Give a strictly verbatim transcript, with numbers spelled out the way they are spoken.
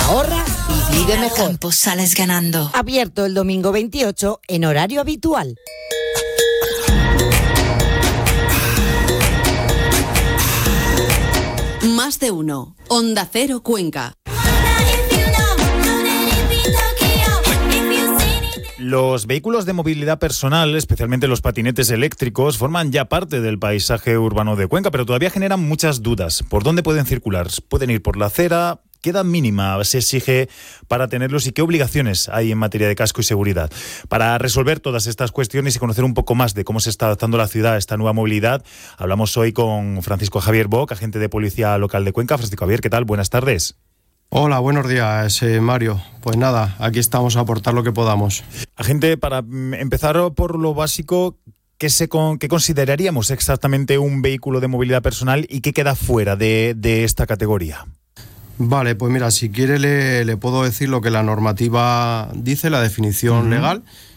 ahorra y vive mejor. Campo sales ganando. Abierto el domingo veintiocho en horario habitual. Más de uno. Onda Cero Cuenca. Los vehículos de movilidad personal, especialmente los patinetes eléctricos, forman ya parte del paisaje urbano de Cuenca, pero todavía generan muchas dudas. ¿Por dónde pueden circular? ¿Pueden ir por la acera? ¿Qué edad mínima se exige para tenerlos y qué obligaciones hay en materia de casco y seguridad? Para resolver todas estas cuestiones y conocer un poco más de cómo se está adaptando la ciudad a esta nueva movilidad, hablamos hoy con Francisco Javier Boc, agente de policía local de Cuenca. Francisco Javier, ¿qué tal? Buenas tardes. Hola, buenos días, eh, Mario. Pues nada, aquí estamos a aportar lo que podamos. Agente, para empezar por lo básico, ¿qué, se con, qué consideraríamos exactamente un vehículo de movilidad personal y qué queda fuera de, de esta categoría? Vale, pues mira, si quiere le, le puedo decir lo que la normativa dice, la definición uh-huh. legal,